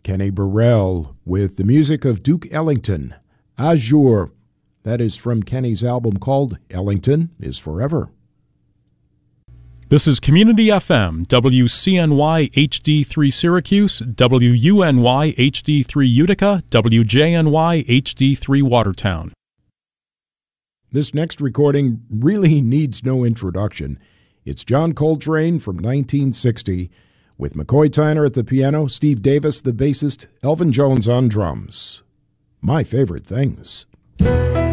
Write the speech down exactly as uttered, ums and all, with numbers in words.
Kenny Burrell with the music of Duke Ellington, Azure. That is from Kenny's album called Ellington is Forever. This is Community F M, W C N Y H D three Syracuse, W U N Y H D three Utica, W J N Y H D three Watertown. This next recording really needs no introduction. It's John Coltrane from nineteen sixty, with McCoy Tyner at the piano, Steve Davis the bassist, Elvin Jones on drums. My Favorite Things.